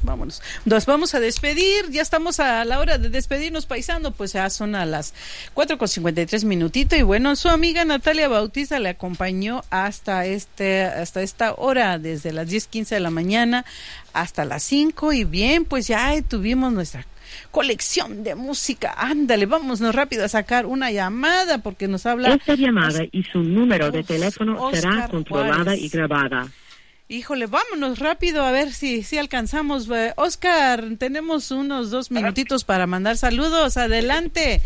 Nos vamos a despedir, ya estamos a la hora de despedirnos, paisano, pues ya son a las 4:53 minutitos y bueno, su amiga Natalia Bautista le acompañó hasta esta hora, desde las 10:15 de la mañana hasta las 5 y bien, pues ya tuvimos nuestra colección de música. Ándale, vámonos rápido a sacar una llamada porque nos habla. Esta llamada y su número de teléfono Oscar será controlada Juárez. y grabada. Híjole, vámonos rápido a ver si alcanzamos. Oscar, tenemos unos 2 minutitos para mandar saludos. Adelante.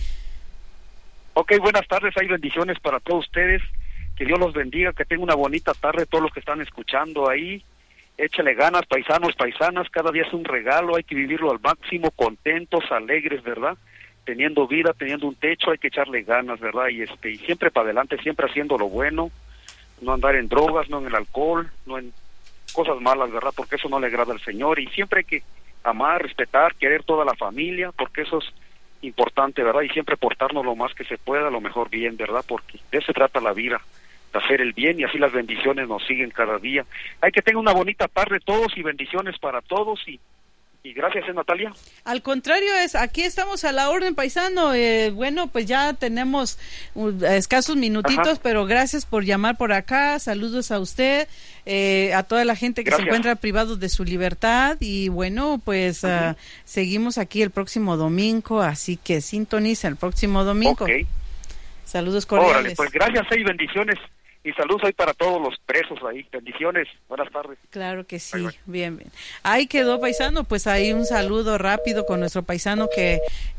Ok, buenas tardes, hay bendiciones para todos ustedes. Que Dios los bendiga, que tengan una bonita tarde todos los que están escuchando ahí. Échale ganas, paisanos, paisanas, cada día es un regalo, hay que vivirlo al máximo, contentos, alegres, ¿verdad? Teniendo vida, teniendo un techo, hay que echarle ganas, ¿verdad? Y siempre para adelante, siempre haciendo lo bueno, no andar en drogas, no en el alcohol, no en cosas malas, ¿verdad? Porque eso no le agrada al Señor, y siempre hay que amar, respetar, querer toda la familia, porque eso es importante, ¿verdad? Y siempre portarnos lo más que se pueda, lo mejor bien, ¿verdad? Porque de eso se trata la vida, de hacer el bien, y así las bendiciones nos siguen cada día. Hay que tener una bonita tarde todos y bendiciones para todos y gracias, Natalia. Al contrario, aquí estamos a la orden, paisano. Bueno, pues ya tenemos escasos minutitos, Ajá. Pero gracias por llamar por acá. Saludos a usted, a toda la gente que Gracias. se encuentra privados de su libertad. Y bueno, pues seguimos aquí el próximo domingo, así que sintoniza el próximo domingo. Ok. Saludos cordiales. Órale, pues gracias y bendiciones. Y saludos ahí para todos los presos ahí. Bendiciones. Buenas tardes. Claro que sí, Bye, bye. bien. Ahí quedó, paisano, pues ahí un saludo rápido con nuestro paisano que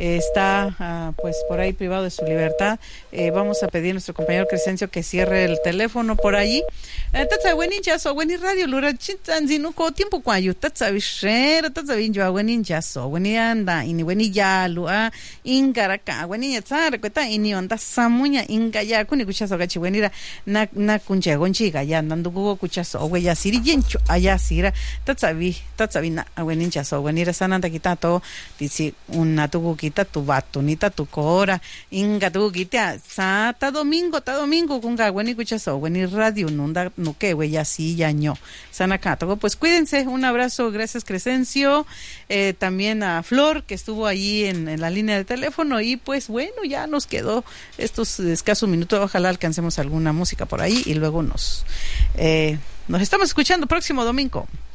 está pues por ahí privado de su libertad. Vamos a pedir a nuestro compañero Crescencio que cierre el teléfono por allí. Tatsa bueninchazo, bueni radio, lura chitsanzinuko tiempo cuayo, tatsa vishera, tatsa vinjo, bueninchazo, bueni anda, ini bueni yalu, ingaraka, bueni yatsara, cueta, ini onda samuña, ingaya, kuni kuchazo gachi, buenira, na kunche gonchiga, ya nandugo kuchazo, ya siri yencho, allá sira, tatsa vina, bueninchazo, buenira sananda quitato, dice, una tugu quita tu batunita, tu cora, inga tugu quita, ta domingo, kunga, bueni kuchazo, bueni radio, nunda, no que güey, así ya ño. Sanacato, pues cuídense, un abrazo, gracias Crescencio, también a Flor que estuvo allí en la línea de teléfono y pues bueno, ya nos quedó estos escasos minutos, ojalá alcancemos alguna música por ahí y luego nos estamos escuchando próximo domingo.